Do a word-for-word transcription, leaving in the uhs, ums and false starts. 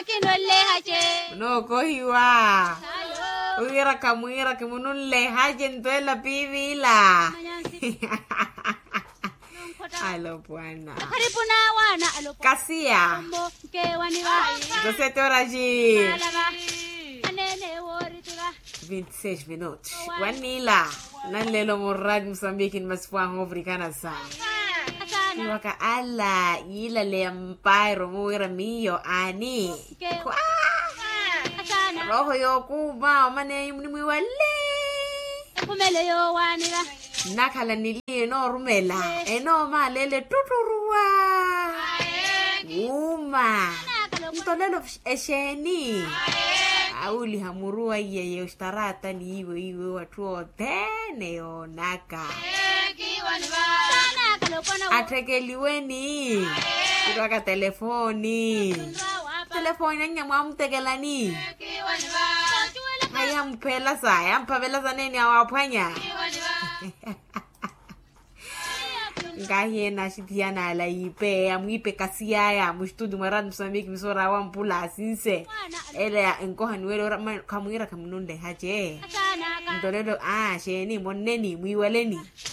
Kinolle haje. No kohiwa. Uira kamuira kimunulle haje ntwela pivila. Alo bwana. Karibu na wana alo. Kasia. Mbo ke wani wa. dezessete horas e Anene wori tiga. vinte e seis minutos. Wanila. Nalelo morad Mozambique masfuango africana sa. Waka ala ila le amparo muira mio ani. Kwa. Roho yo kuba mane mni wale. Kumele yo wanila. Nakala nilie no rumela. Eno malele tuturua. Uma. Mtolelo esheni. Auli hamurua yeye ustarata ni iwe iwe watu wote neo naka. Atekeliweni. Kutoka telefoni. Telefoni nyamwa mtegelani. Haya mpela saya, mpavela za neni awapanya. Ngaye na shitiana ala ipe, amuipe kasia ya mustudu marad Mozambique misora wa mpula sinse. Ele enkoha niwele kamuira kamununde haje. Ndolelo ah sheni moneni mwiweleni.